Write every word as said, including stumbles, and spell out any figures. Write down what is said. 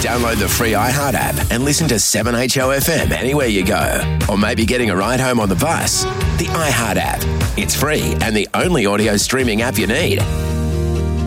Download the free iHeart app and listen to seven H O F M anywhere you go. Or maybe getting a ride home on the bus. The iHeart app. It's free and the only audio streaming app you need.